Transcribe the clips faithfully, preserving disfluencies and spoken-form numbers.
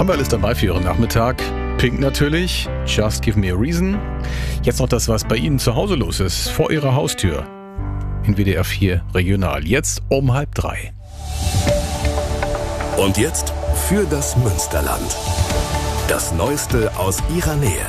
Haben wir alles dabei für Ihren Nachmittag. Pink natürlich, Just Give Me a Reason. Jetzt noch das, was bei Ihnen zu Hause los ist, vor Ihrer Haustür. In W D R vier Regional, jetzt um halb drei. Und jetzt für das Münsterland. Das Neueste aus Ihrer Nähe.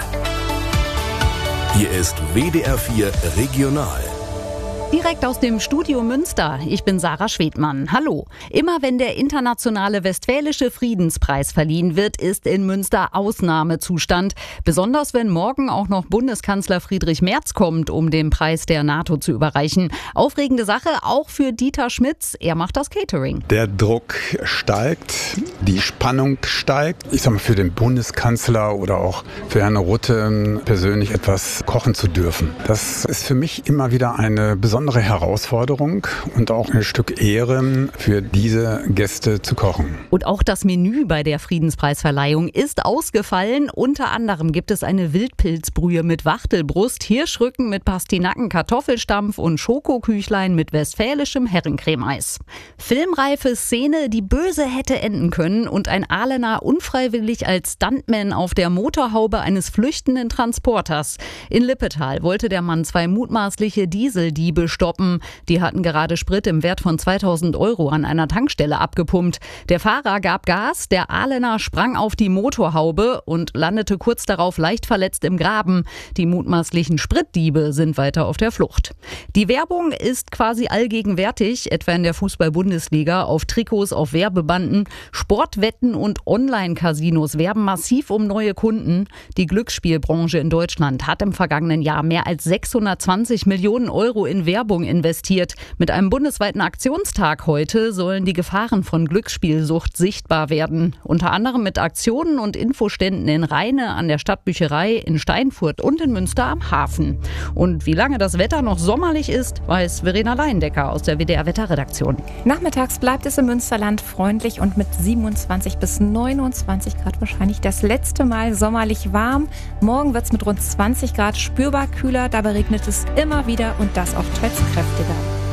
Hier ist W D R vier Regional. Direkt aus dem Studio Münster. Ich bin Sarah Schwedmann. Hallo. Immer wenn der internationale Westfälische Friedenspreis verliehen wird, ist in Münster Ausnahmezustand. Besonders wenn morgen auch noch Bundeskanzler Friedrich Merz kommt, um den Preis der NATO zu überreichen. Aufregende Sache auch für Dieter Schmitz. Er macht das Catering. Der Druck steigt, die Spannung steigt. Ich sag mal, für den Bundeskanzler oder auch für Herrn Rutte persönlich etwas kochen zu dürfen. Das ist für mich immer wieder eine besondere Besondere Herausforderung und auch ein Stück Ehre für diese Gäste zu kochen. Und auch das Menü bei der Friedenspreisverleihung ist ausgefallen. Unter anderem gibt es eine Wildpilzbrühe mit Wachtelbrust, Hirschrücken mit Pastinaken, Kartoffelstampf und Schokoküchlein mit westfälischem Herrencremeis. Filmreife Szene, die böse hätte enden können und ein Ahlener unfreiwillig als Stuntman auf der Motorhaube eines flüchtenden Transporters. In Lippetal wollte der Mann zwei mutmaßliche Dieseldiebe stoppen. Die hatten gerade Sprit im Wert von zweitausend Euro an einer Tankstelle abgepumpt. Der Fahrer gab Gas, der Ahlener sprang auf die Motorhaube und landete kurz darauf leicht verletzt im Graben. Die mutmaßlichen Spritdiebe sind weiter auf der Flucht. Die Werbung ist quasi allgegenwärtig, etwa in der Fußball-Bundesliga, auf Trikots, auf Werbebanden. Sportwetten und Online-Casinos werben massiv um neue Kunden. Die Glücksspielbranche in Deutschland hat im vergangenen Jahr mehr als sechshundertzwanzig Millionen Euro in Werbung investiert. Mit einem bundesweiten Aktionstag heute sollen die Gefahren von Glücksspielsucht sichtbar werden. Unter anderem mit Aktionen und Infoständen in Rheine, an der Stadtbücherei, in Steinfurt und in Münster am Hafen. Und wie lange das Wetter noch sommerlich ist, weiß Verena Leindecker aus der W D R-Wetterredaktion. Nachmittags bleibt es im Münsterland freundlich und mit siebenundzwanzig bis neunundzwanzig Grad wahrscheinlich das letzte Mal sommerlich warm. Morgen wird es mit rund zwanzig Grad spürbar kühler, dabei regnet es immer wieder und das auch teils kräftiger.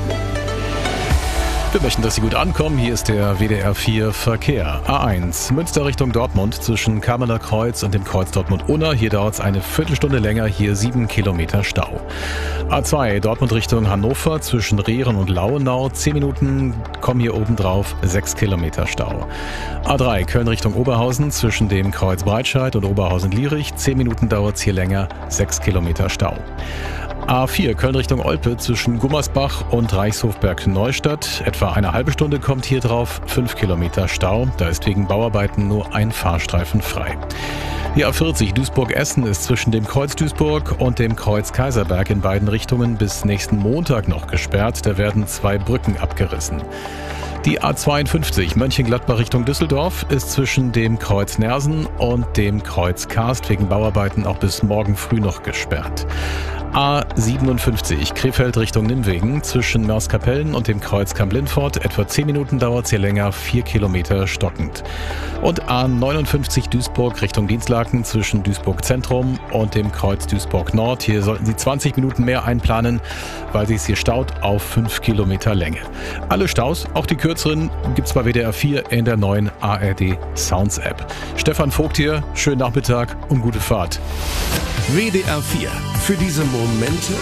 Wir möchten, dass Sie gut ankommen. Hier ist der W D R vier Verkehr. A eins, Münster Richtung Dortmund zwischen Kamener Kreuz und dem Kreuz Dortmund-Unna. Hier dauert es eine Viertelstunde länger, hier sieben Kilometer Stau. A zwei, Dortmund Richtung Hannover zwischen Rehren und Lauenau. Zehn Minuten, kommen hier oben drauf, sechs Kilometer Stau. A drei, Köln Richtung Oberhausen zwischen dem Kreuz Breitscheid und Oberhausen-Lierich. Zehn Minuten dauert es hier länger, sechs Kilometer Stau. A vier, Köln Richtung Olpe zwischen Gummersbach und Reichshofberg-Neustadt. Etwa eine halbe Stunde kommt hier drauf, fünf Kilometer Stau. Da ist wegen Bauarbeiten nur ein Fahrstreifen frei. Die A vierzig, Duisburg-Essen ist zwischen dem Kreuz Duisburg und dem Kreuz Kaiserberg in beiden Richtungen bis nächsten Montag noch gesperrt. Da werden zwei Brücken abgerissen. Die A zweiundfünfzig, Mönchengladbach Richtung Düsseldorf, ist zwischen dem Kreuz Nersen und dem Kreuz Karst wegen Bauarbeiten auch bis morgen früh noch gesperrt. A siebenundfünfzig, Krefeld Richtung Nimwegen, zwischen Mörskapellen und dem Kreuz Kamp-Lindfort. Etwa zehn Minuten dauert es hier länger, vier Kilometer stockend. Und A neunundfünfzig, Duisburg Richtung Dienstlaken, zwischen Duisburg Zentrum und dem Kreuz Duisburg Nord. Hier sollten Sie zwanzig Minuten mehr einplanen, weil es hier staut auf fünf Kilometer Länge. Alle Staus, auch die kürzeren, gibt es bei W D R vier in der neuen A R D Sounds App. Stefan Vogt hier, schönen Nachmittag und gute Fahrt. W D R vier. Für diese Momente,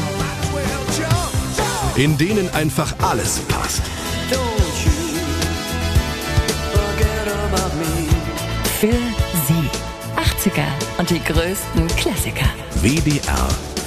in denen einfach alles passt. Für Sie. achtziger und die größten Klassiker. W D R